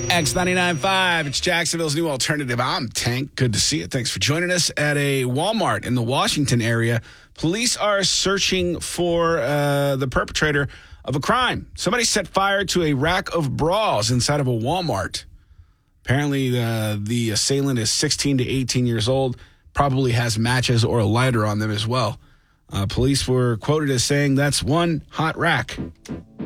X99.5, it's Jacksonville's new alternative. I'm Tank. Good to see you. Thanks for joining us. At a Walmart in the Washington area, police are searching for the perpetrator of a crime. Somebody set fire to a rack of bras inside of a Walmart. Apparently, the assailant is 16 to 18 years old, probably has matches or a lighter on them as well. Police were quoted as saying, "That's one hot rack."